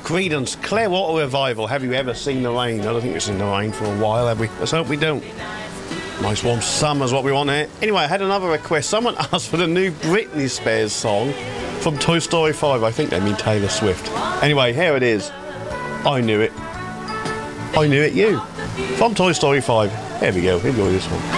Creedence, Clearwater Revival. Have you ever seen the rain? I don't think we've seen the rain for a while, have we? Let's hope we don't. Nice warm summer's what we want here. Anyway, I had another request. Someone asked for the new Britney Spears song from Toy Story 5. I think they mean Taylor Swift. Anyway, here it is. I knew it. I knew it, you. From Toy Story 5. Here we go. Enjoy this one.